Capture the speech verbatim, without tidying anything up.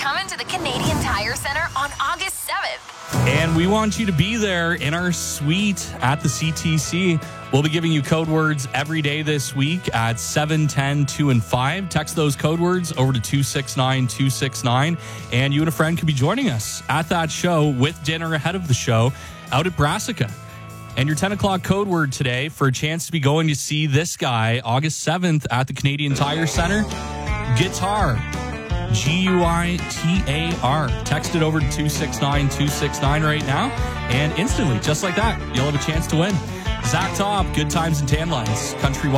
coming to the Canadian Tire Center on August seventh. And we want you to be there in our suite at the C T C. We'll be giving you code words every day this week at seven, ten, two, and five. Text those code words over to two six nine two six nine. And you and a friend could be joining us at that show with dinner ahead of the show out at Brassica. And your ten o'clock code word today for a chance to be going to see this guy August seventh at the Canadian Tire Center, guitar. G U I T A R. Text it over to two six nine two six nine right now. And instantly, just like that, you'll have a chance to win. Zach Top, Good Times and Tan Lines, Country